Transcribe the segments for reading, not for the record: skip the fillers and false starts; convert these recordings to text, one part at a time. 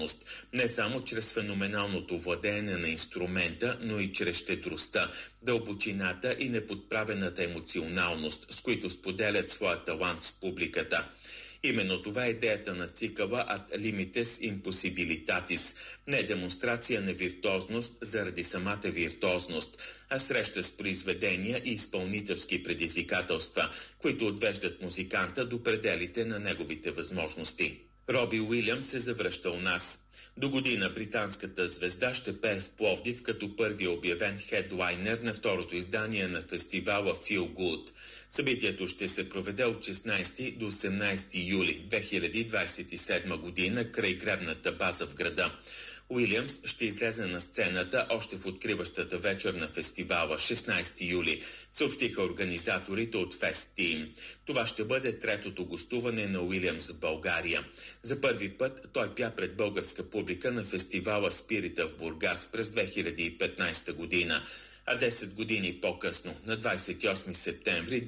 Не само чрез феноменалното владеене на инструмента, но и чрез щедростта, дълбочината и неподправената емоционалност, с които споделят своя талант с публиката. Именно това е идеята на цикъла Ad Limites Impossibilitatis. Не демонстрация на виртуозност заради самата виртуозност, а среща с произведения и изпълнителски предизвикателства, които отвеждат музиканта до пределите на неговите възможности. Роби Уилямс се завръща у нас. До година британската звезда ще пее в Пловдив като първи обявен хедлайнер на второто издание на фестивала Feel Good. Събитието ще се проведе от 16 до 18 юли 2027 година край гребната база в града. Уилямс ще излезе на сцената още в откриващата вечер на фестивала 16 юли, съобщиха организаторите от Fest Team. Това ще бъде третото гостуване на Уилямс в България. За първи път той пя пред българска публика на фестивала Спирита в Бургас през 2015 година. А 10 години по-късно, на 28 септември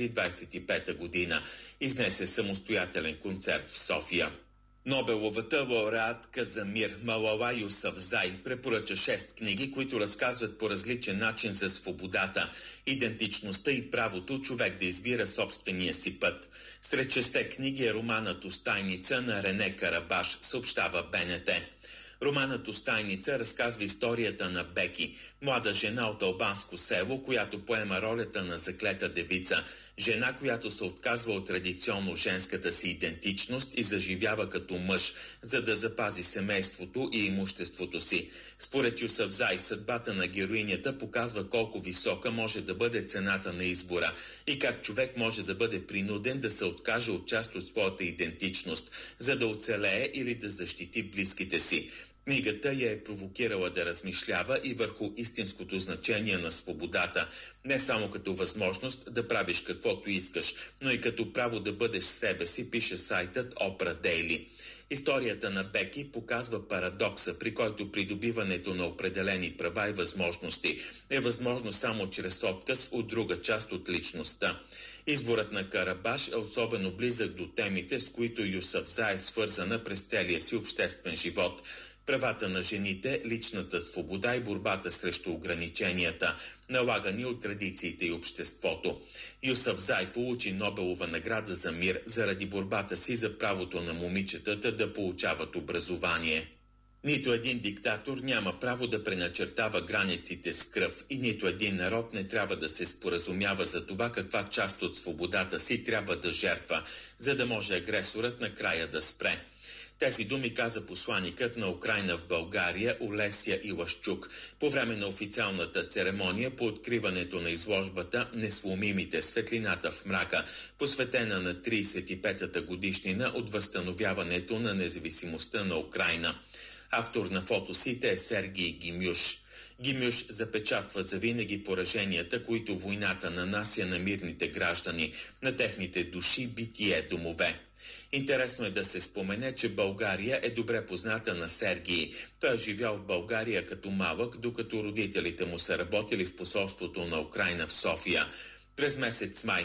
2025 година, изнесе самостоятелен концерт в София. Нобеловата лауреатка за мир Малала Юсафзай препоръча 6 книги, които разказват по различен начин за свободата, идентичността и правото човек да избира собствения си път. Сред 6 книги е романът "Устайница" на Рене Карабаш, съобщава БНТ. Романът "Устайница" разказва историята на Беки, млада жена от албанско село, която поема ролята на заклета девица, жена, която се отказва от традиционно женската си идентичност и заживява като мъж, за да запази семейството и имуществото си. Според Юсафзай, съдбата на героинята показва колко висока може да бъде цената на избора и как човек може да бъде принуден да се откаже от част от своята идентичност, за да оцелее или да защити близките си. Книгата я е провокирала да размишлява и върху истинското значение на свободата, не само като възможност да правиш каквото искаш, но и като право да бъдеш себе си, пише сайтът Opera Daily. Историята на Беки показва парадокса, при който придобиването на определени права и възможности е възможно само чрез отказ от друга част от личността. Изборът на Карабаш е особено близък до темите, с които Юсафзай е свързана през целия си обществен живот. Правата на жените, личната свобода и борбата срещу ограниченията, налагани от традициите и обществото. Юсафзай получи Нобелова награда за мир заради борбата си за правото на момичетата да получават образование. Нито един диктатор няма право да преначертава границите с кръв и нито един народ не трябва да се споразумява за това каква част от свободата си трябва да жертва, за да може агресорът накрая да спре. Тези думи каза посланикът на Украйна в България Олесия Илашчук по време на официалната церемония по откриването на изложбата "Несломимите, светлината в мрака", посветена на 35-та годишнина от възстановяването на независимостта на Украйна. Автор на фотосите е Сергий Гимюш. Гимюш запечатва завинаги пораженията, които войната нанася на мирните граждани, на техните души, битие, домове. Интересно е да се спомене, че България е добре позната на Сергий. Той е живял в България като малък, докато родителите му са работили в посолството на Украйна в София. През месец май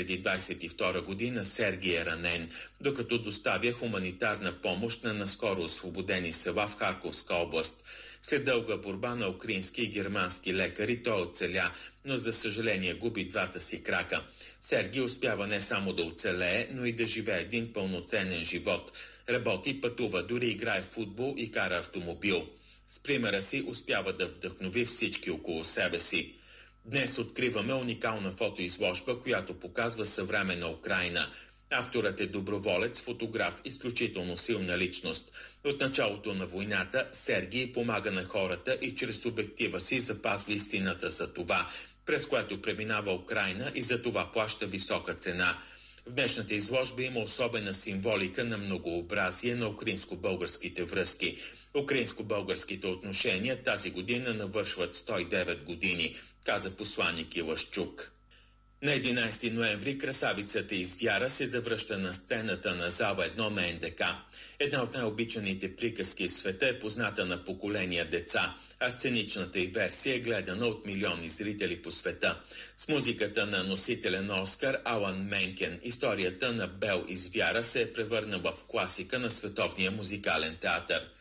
2022 година Сергий е ранен, докато доставя хуманитарна помощ на наскоро освободени села в Харковска област. След дълга борба на украински и германски лекари той оцеля, но за съжаление губи двата си крака. Сергий успява не само да оцелее, но и да живее един пълноценен живот. Работи, пътува, дори играе в футбол и кара автомобил. С примера си успява да вдъхнови всички около себе си. Днес откриваме уникална фотоизложба, която показва съвременна Украйна. Авторът е доброволец, фотограф, изключително силна личност. От началото на войната Сергий помага на хората и чрез обектива си запазва истината за това, през което преминава Украйна, и за това плаща висока цена. В днешната изложба има особена символика на многообразие на украинско-българските връзки. Украинско-българските отношения тази година навършват 109 години, каза посланик Илашчук. На 11 ноември красавицата из Вяра се завръща на сцената на зала 1 на НДК. Една от най-обичаните приказки в света е позната на поколения деца, а сценичната й версия е гледана от милиони зрители по света. С музиката на носителя на Оскар Алан Менкен, историята на Бел из Вяра се е превърнала в класика на световния музикален театър.